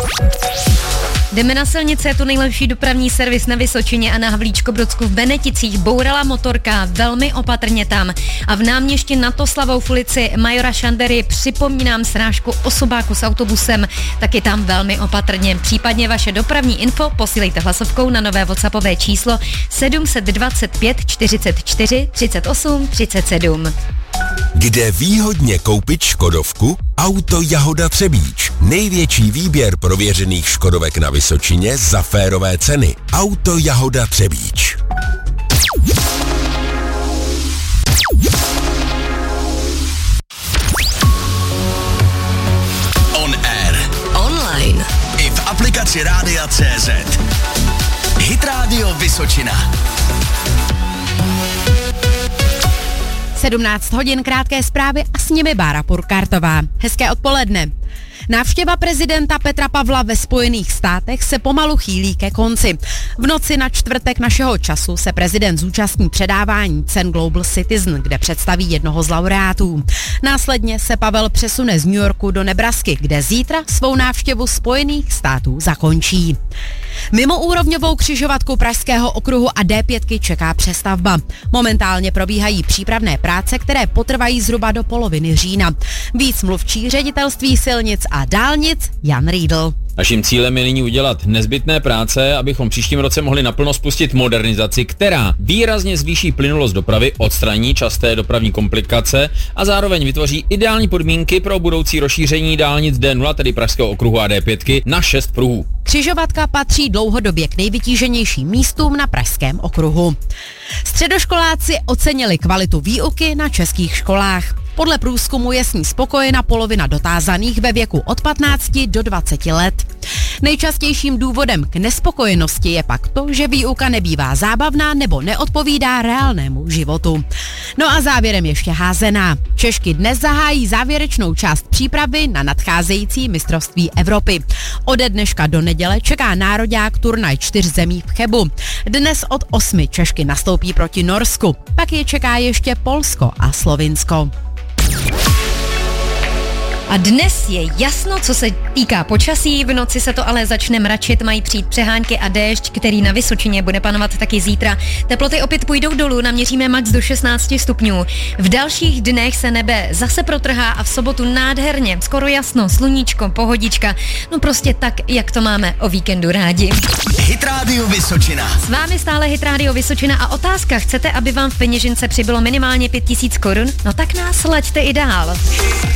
Jdeme na silnice, je tu nejlepší dopravní servis na Vysočině a na Havlíčkobrodsku v Beneticích. Bourala motorka, velmi opatrně tam. A v Náměšti nad Toslavou v ulici Majora Šandery připomínám srážku osobáku s autobusem, taky tam velmi opatrně. Případně vaše dopravní info posílejte hlasovkou na nové WhatsAppové číslo 725 44 38 37. Kde výhodně koupit škodovku? Auto Jahoda Třebíč. Největší výběr prověřených škodovek na Vysočině za férové ceny. Auto Jahoda Třebíč. On air. Online. I v aplikaci Rádia.cz. Hit Radio Vysočina. 17 hodin, krátké zprávy a s nimi Bára Purkartová. Hezké odpoledne. Návštěva prezidenta Petra Pavla ve Spojených státech se pomalu chýlí ke konci. V noci na čtvrtek našeho času se prezident zúčastní předávání cen Global Citizen, kde představí jednoho z laureátů. Následně se Pavel přesune z New Yorku do Nebrasky, kde zítra svou návštěvu Spojených států zakončí. Mimoúrovňovou křižovatku Pražského okruhu a D5 čeká přestavba. Momentálně probíhají přípravné práce, které potrvají zhruba do poloviny října. Víc mluvčí Ředitelství silnic a dálnic Jan Riedl. Naším cílem je nyní udělat nezbytné práce, abychom příštím roce mohli naplno spustit modernizaci, která výrazně zvýší plynulost dopravy, odstraní časté dopravní komplikace a zároveň vytvoří ideální podmínky pro budoucí rozšíření dálnic D0, tedy Pražského okruhu a D5 na 6 pruhů. Křižovatka patří dlouhodobě k nejvytíženějším místům na Pražském okruhu. Středoškoláci ocenili kvalitu výuky na českých školách. Podle průzkumu je s ní spokojena polovina dotázaných ve věku od 15 do 20 let. Nejčastějším důvodem k nespokojenosti je pak to, že výuka nebývá zábavná nebo neodpovídá reálnému životu. No a závěrem ještě házená. Češky dnes zahájí závěrečnou část přípravy na nadcházející mistrovství Evropy. Ode dneška do neděle čeká nároďák turnaj 4 zemí v Chebu. Dnes od 8 Češky nastoupí proti Norsku. Pak je čeká ještě Polsko a Slovinsko. A dnes je jasno, co se týká počasí, v noci se to ale začne mračit, mají přijít přehánky a déšť, který na Vysočině bude panovat taky zítra. Teploty opět půjdou dolů, naměříme max do 16 stupňů. V dalších dnech se nebe zase protrhá a v sobotu nádherně, skoro jasno, sluníčko, pohodička, no prostě tak, jak to máme o víkendu rádi. Hit Radio Vysočina. S vámi stále Hit Radio Vysočina a otázka, chcete, aby vám v peněžence přibylo minimálně 5 000 korun? No tak nás laďte i dál.